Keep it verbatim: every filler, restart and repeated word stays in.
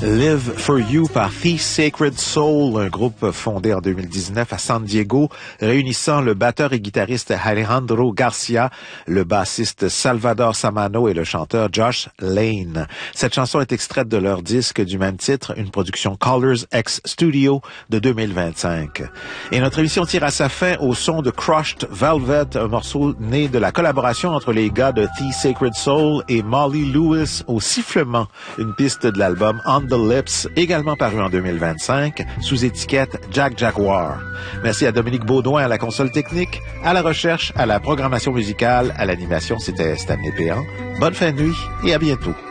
Live for You par The Sacred Soul, un groupe fondé en deux mille dix-neuf à San Diego, réunissant le batteur et guitariste Alejandro Garcia, le bassiste Salvador Samano et le chanteur Josh Lane. Cette chanson est extraite de leur disque du même titre, une production Colors X Studio de deux mille vingt-cinq. Et notre émission tire à sa fin au son de Crushed Velvet, un morceau né de la collaboration entre les gars de The Sacred Soul et Molly Lewis au sifflement, une piste de l'album On the Lips, également paru en deux mille vingt-cinq, sous étiquette Jack Jaguar. Merci à Dominique Baudouin à la console technique, à la recherche, à la programmation musicale, à l'animation, c'était Stanley Péan. Bonne fin de nuit et à bientôt.